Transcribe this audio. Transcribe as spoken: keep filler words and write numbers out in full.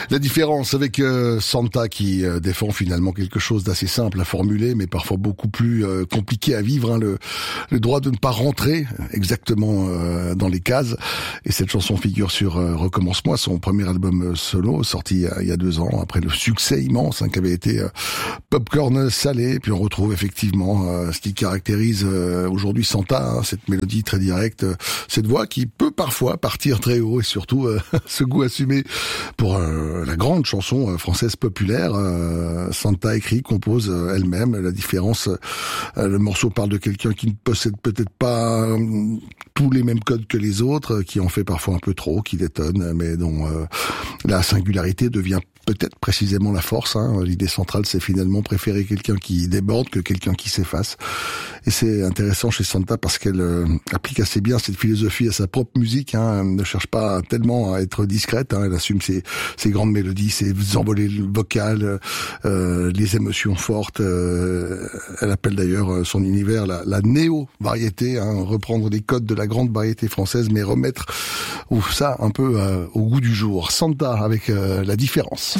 La différence avec euh, Santa qui euh, défend finalement quelque chose d'assez simple à formuler, mais parfois beaucoup plus euh, compliqué à vivre, hein, le, le droit de ne pas rentrer exactement euh, dans les cases. Et cette chanson figure sur euh, Recommence-moi, son premier album euh, solo, sorti euh, il y a deux ans, après le succès immense hein, qui avait été euh, Popcorn salé. Puis on retrouve effectivement euh, ce qui caractérise euh, aujourd'hui Santa, hein, cette mélodie très directe, euh, cette voix qui peut parfois partir très haut et surtout euh, ce goût assumé pour euh, la grande chanson euh, française populaire. euh, Santa écrit, compose euh, elle-même. La différence, euh, le morceau parle de quelqu'un qui ne possède peut-être pas euh, tous les mêmes codes que les autres, qui en fait parfois un peu trop, qui détonne, mais dont euh, la singularité devient peut-être précisément la force. Hein. L'idée centrale, c'est finalement préférer quelqu'un qui déborde que quelqu'un qui s'efface. Et c'est intéressant chez Santa parce qu'elle euh, applique assez bien cette philosophie à sa propre musique. Hein. Elle ne cherche pas tellement à être discrète. Hein. Elle assume ses, ses grandes mélodies, ses envolées vocales, euh, les émotions fortes. Euh, elle appelle d'ailleurs son univers la, la néo-variété. Hein. Reprendre les codes de la grande variété française, mais remettre ouf, ça un peu euh, au goût du jour. Santa avec euh, La Différence.